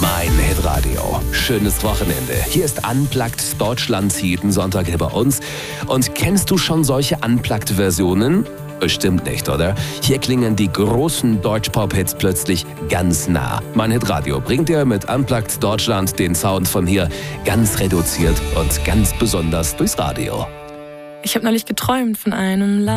Mein Hitradio. Schönes Wochenende. Hier ist Unplugged Deutschland jeden Sonntag hier bei uns. Und kennst du schon solche Unplugged-Versionen? Bestimmt nicht, oder? Hier klingen die großen Deutsch-Pop-Hits plötzlich ganz nah. Mein Hitradio bringt dir mit Unplugged Deutschland den Sound von hier ganz reduziert und ganz besonders durchs Radio. Ich habe neulich geträumt von einem